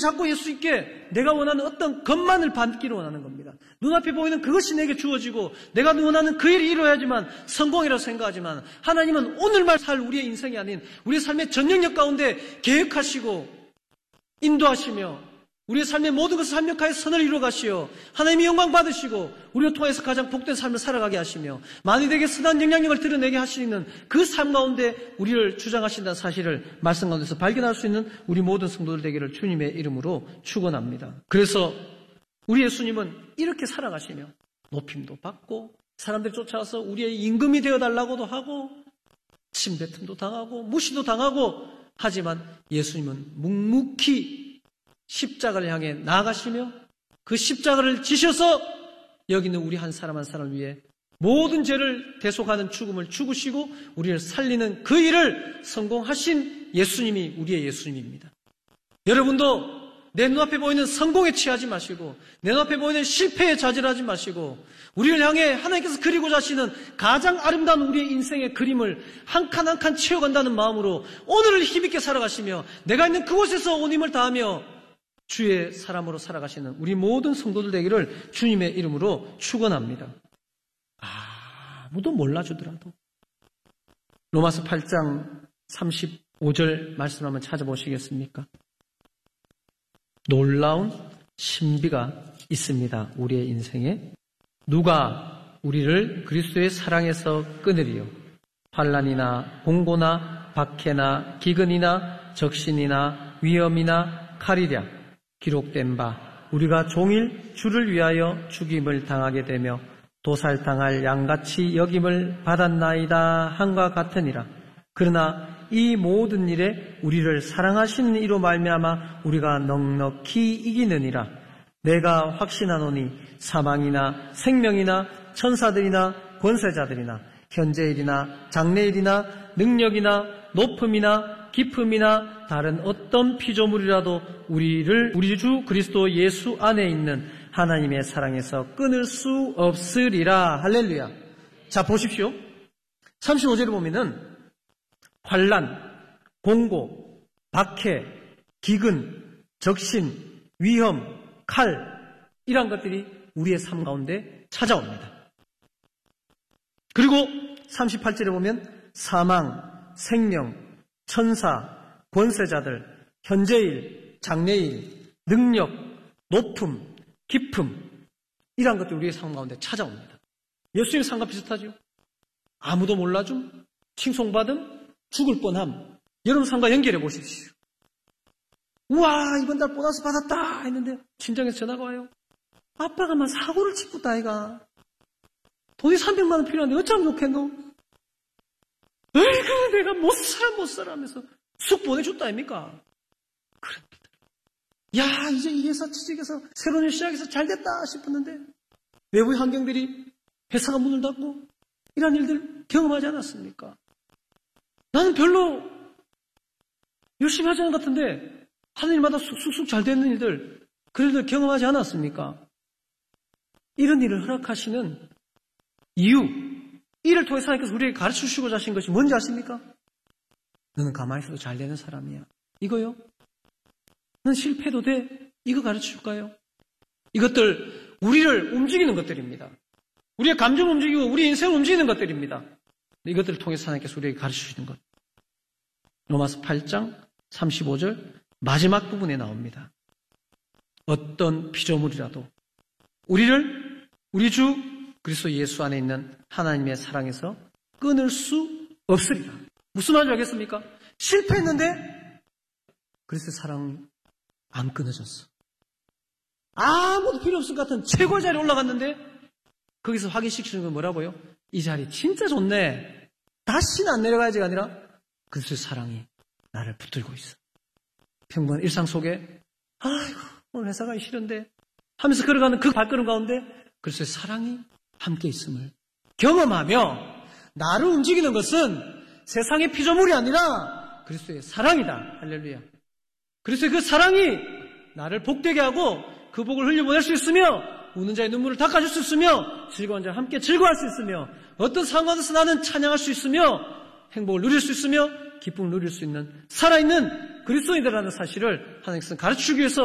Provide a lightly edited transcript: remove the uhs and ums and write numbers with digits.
잡고 예수님께 내가 원하는 어떤 것만을 받기를 원하는 겁니다. 눈앞에 보이는 그것이 내게 주어지고 내가 원하는 그 일이 이루어야지만 성공이라고 생각하지만 하나님은 오늘만 살 우리의 인생이 아닌 우리의 삶의 전 영역 가운데 계획하시고 인도하시며 우리의 삶의 모든 것을 합력하여 선을 이루어가시어 하나님의 영광 받으시고 우리를 통해서 가장 복된 삶을 살아가게 하시며 만인에게 선한 영향력을 드러내게 하시는 그 삶 가운데 우리를 주장하신다는 사실을 말씀 가운데서 발견할 수 있는 우리 모든 성도들 되기를 주님의 이름으로 축원합니다. 그래서 우리 예수님은 이렇게 살아가시며 높임도 받고 사람들이 쫓아와서 우리의 임금이 되어달라고도 하고 침뱉음도 당하고 무시도 당하고 하지만 예수님은 묵묵히 십자가를 향해 나아가시며 그 십자가를 지셔서 여기 있는 우리 한 사람 한 사람을 위해 모든 죄를 대속하는 죽음을 죽으시고 우리를 살리는 그 일을 성공하신 예수님이 우리의 예수님입니다. 여러분도 내 눈앞에 보이는 성공에 취하지 마시고 내 눈앞에 보이는 실패에 좌절하지 마시고 우리를 향해 하나님께서 그리고자 하시는 가장 아름다운 우리의 인생의 그림을 한 칸 한 칸 채워간다는 마음으로 오늘을 힘있게 살아가시며 내가 있는 그곳에서 온 힘을 다하며 주의 사람으로 살아가시는 우리 모든 성도들 되기를 주님의 이름으로 축원합니다. 아무도 몰라주더라도 로마서 8장 35절 말씀 한번 찾아보시겠습니까? 놀라운 신비가 있습니다. 우리의 인생에 누가 우리를 그리스도의 사랑에서 끊으리요? 환난이나 공고나 박해나 기근이나 적신이나 위험이나 칼이랴 기록된 바 우리가 종일 주를 위하여 죽임을 당하게 되며 도살당할 양같이 여김을 받았나이다 함과 같으니라. 그러나 이 모든 일에 우리를 사랑하시는 이로 말미암아 우리가 넉넉히 이기느니라. 내가 확신하노니 사망이나 생명이나 천사들이나 권세자들이나 현재일이나 장래일이나 능력이나 높음이나 깊음이나 다른 어떤 피조물이라도 우리 주 그리스도 예수 안에 있는 하나님의 사랑에서 끊을 수 없으리라. 할렐루야. 자, 보십시오. 35절에 보면은 환난, 공고, 박해, 기근, 적신, 위험, 칼 이런 것들이 우리의 삶 가운데 찾아옵니다. 그리고 38절에 보면 사망, 생명, 천사, 권세자들, 현재일, 장래일, 능력, 높음, 깊음 이런 것들이 우리의 삶 가운데 찾아옵니다. 예수님의 삶과 비슷하죠. 아무도 몰라줌, 칭송받음, 죽을 뻔함. 여러분 삶과 연결해 보십시오. 우와 이번 달 보너스 받았다 했는데 친정에서 전화가 와요. 아빠가 막 사고를 치고 아이가 돈이 300만 원 필요한데 어쩌면 좋겠노? 에이그 내가 못 살아 하면서 쑥 보내줬다 아닙니까? 그럽니다. 야 이제 이 회사 취직해서 새로운 일 시작해서 잘됐다 싶었는데 외부의 환경들이 회사가 문을 닫고 이런 일들 경험하지 않았습니까? 나는 별로 열심히 하지 않은 것 같은데 하는 일마다 쑥쑥 잘 되는 일들 그런 일들 경험하지 않았습니까? 이런 일을 허락하시는 이유 이를 통해서 하나님께서 우리에게 가르쳐주시고자 하신 것이 뭔지 아십니까? 너는 가만히 있어도 잘 되는 사람이야. 이거요? 넌 실패도 돼. 이거 가르쳐줄까요? 이것들 우리를 움직이는 것들입니다. 우리의 감정을 움직이고 우리 인생을 움직이는 것들입니다. 이것들을 통해서 하나님께서 우리에게 가르쳐주시는 것. 로마서 8장 35절 마지막 부분에 나옵니다. 어떤 피조물이라도 우리를 우리 주 그리스도 예수 안에 있는 하나님의 사랑에서 끊을 수 없으리라. 무슨 말인지 알겠습니까? 실패했는데 그리스도의 사랑이 안 끊어졌어. 아무도 필요 없을 것 같은 최고의 자리에 올라갔는데 거기서 확인시키는 건 뭐라고요? 이 자리 진짜 좋네. 다시는 안 내려가야지가 아니라 그리스도의 사랑이 나를 붙들고 있어. 평범한 일상 속에 아이고 오늘 회사 가기 싫은데 하면서 걸어가는 그 발걸음 가운데 그리스도의 사랑이 함께 있음을 경험하며 나를 움직이는 것은 세상의 피조물이 아니라 그리스도의 사랑이다. 할렐루야. 그리스도의 그 사랑이 나를 복되게 하고 그 복을 흘려보낼 수 있으며 우는 자의 눈물을 닦아줄 수 있으며 즐거운 자와 함께 즐거워할 수 있으며 어떤 상황에서 나는 찬양할 수 있으며 행복을 누릴 수 있으며 기쁨을 누릴 수 있는 살아있는 그리스도인이라는 사실을 하나님께서 가르치기 위해서